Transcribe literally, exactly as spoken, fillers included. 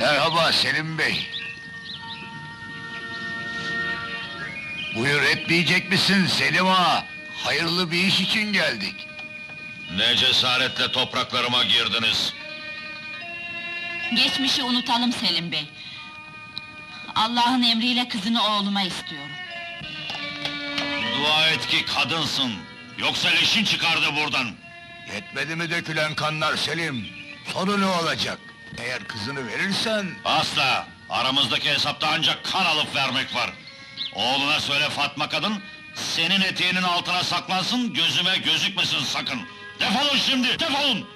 Merhaba Selim Bey. Buyur, etmeyecek misin Selim ağa? Hayırlı bir iş için geldik. Ne cesaretle topraklarıma girdiniz? Geçmişi unutalım Selim Bey. Allah'ın emriyle kızını oğluma istiyorum. Dua et ki kadınsın, yoksa leşin çıkardı buradan. Yetmedi mi dökülen kanlar Selim? Sonu ne olacak? Eğer kızını verirsen... Asla! Aramızdaki hesapta ancak kan alıp vermek var. Oğluna söyle Fatma kadın, senin eteğinin altına saklansın, gözüme gözükmesin sakın! Defolun şimdi, defolun!